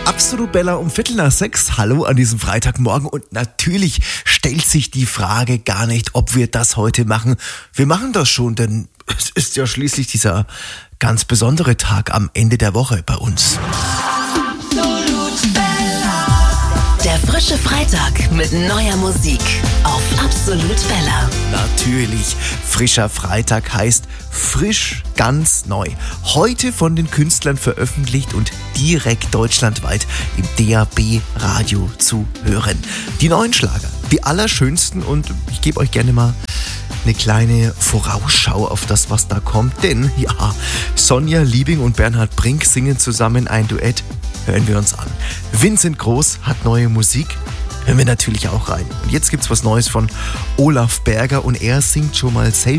Absolut Bella um 5:45. Hallo an diesem Freitagmorgen. Und natürlich stellt sich die Frage gar nicht, ob wir das heute machen. Wir machen das schon, denn es ist ja schließlich dieser ganz besondere Tag am Ende der Woche bei uns. Der frische Freitag mit neuer Musik auf Absolut Bella. Natürlich, frischer Freitag heißt frisch, ganz neu. Heute von den Künstlern veröffentlicht und direkt deutschlandweit im DAB Radio zu hören. Die neuen Schlager, die allerschönsten, und ich gebe euch gerne mal eine kleine Vorausschau auf das, was da kommt. Denn ja, Sonja Liebing und Bernhard Brink singen zusammen ein Duett. Hören wir uns an. Vincent Groß hat neue Musik. Hören wir natürlich auch rein. Und jetzt gibt's was Neues von Olaf Berger und er singt schon mal selbst